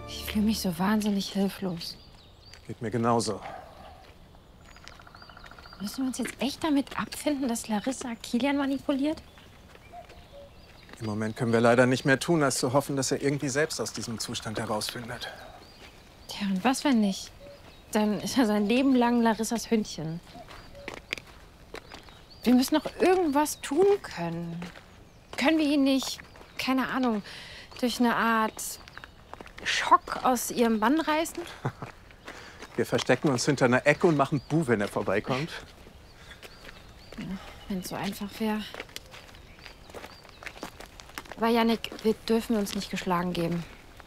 Ich fühle mich so wahnsinnig hilflos. Geht mir genauso. Müssen wir uns jetzt echt damit abfinden, dass Larissa Kilian manipuliert? Im Moment können wir leider nicht mehr tun, als zu hoffen, dass er irgendwie selbst aus diesem Zustand herausfindet. Tja, und was, wenn nicht? Dann ist er sein Leben lang Larissas Hündchen. Wir müssen noch irgendwas tun können. Können wir ihn nicht, keine Ahnung, durch eine Art Schock aus ihrem Bann reißen? Wir verstecken uns hinter einer Ecke und machen Buh, wenn er vorbeikommt. Ja, wenn es so einfach wäre. Aber Jannik, wir dürfen uns nicht geschlagen geben.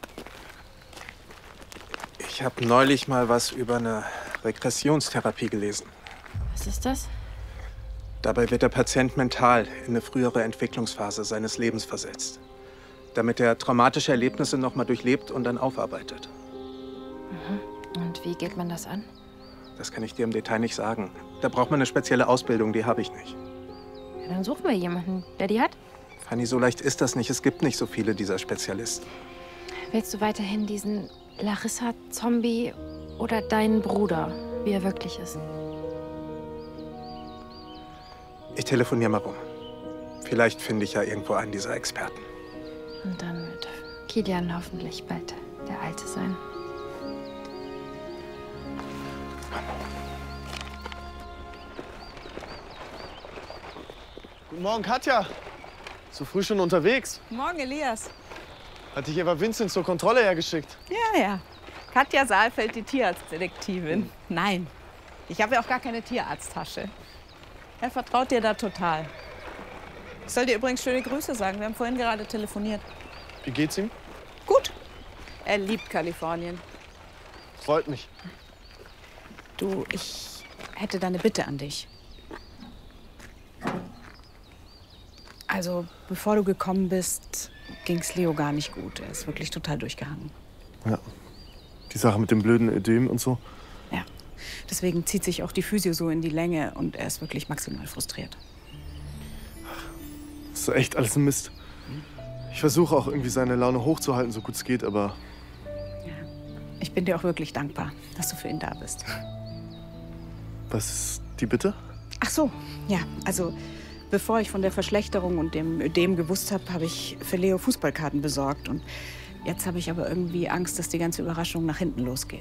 Ich habe neulich mal was über eine Regressionstherapie gelesen. Was ist das? Dabei wird der Patient mental in eine frühere Entwicklungsphase seines Lebens versetzt, damit er traumatische Erlebnisse noch mal durchlebt und dann aufarbeitet. Und wie geht man das an? Das kann ich dir im Detail nicht sagen. Da braucht man eine spezielle Ausbildung, die habe ich nicht. Ja, dann suchen wir jemanden, der die hat. Fanny, so leicht ist das nicht. Es gibt nicht so viele dieser Spezialisten. Willst du weiterhin diesen Larissa-Zombie oder deinen Bruder, wie er wirklich ist? Ich telefoniere mal rum. Vielleicht finde ich ja irgendwo einen dieser Experten. Und dann wird Kilian hoffentlich bald der Alte sein. Guten Morgen, Katja. So früh schon unterwegs. Morgen, Elias. Hat dich Eva Vincent zur Kontrolle hergeschickt? Ja. Katja Saalfeld, die Tierarztdetektivin. Nein, ich habe ja auch gar keine Tierarzttasche. Er vertraut dir da total. Ich soll dir übrigens schöne Grüße sagen. Wir haben vorhin gerade telefoniert. Wie geht's ihm? Gut. Er liebt Kalifornien. Freut mich. Du, ich hätte da eine Bitte an dich. Also, bevor du gekommen bist, ging's Leo gar nicht gut. Er ist wirklich total durchgehangen. Ja. Die Sache mit dem blöden Ödem und so. Ja. Deswegen zieht sich auch die Physio so in die Länge und er ist wirklich maximal frustriert. Das ist echt alles ein Mist. Ich versuche auch irgendwie seine Laune hochzuhalten, so gut es geht, aber... Ja. Ich bin dir auch wirklich dankbar, dass du für ihn da bist. Was ist die Bitte? Ach so, ja. Also, bevor ich von der Verschlechterung und dem Ödem gewusst habe, habe ich für Leo Fußballkarten besorgt. Und jetzt habe ich aber irgendwie Angst, dass die ganze Überraschung nach hinten losgeht.